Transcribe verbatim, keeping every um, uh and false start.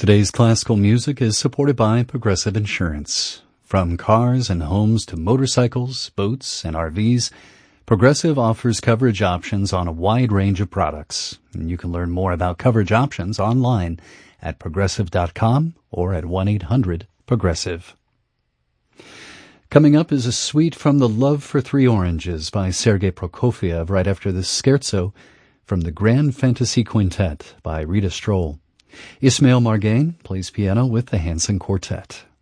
Today's classical music is supported by Progressive Insurance. From cars and homes to motorcycles, boats, and R Vs, Progressive offers coverage options on a wide range of products. And you can learn more about coverage options online at progressive dot com or at one eight hundred progressive. Coming up is a suite from The Love for Three Oranges by Sergei Prokofiev right after the scherzo from the Grand Fantasy Quintet by Rita Stroll. Ismail Margain plays piano with the Hanson Quartet.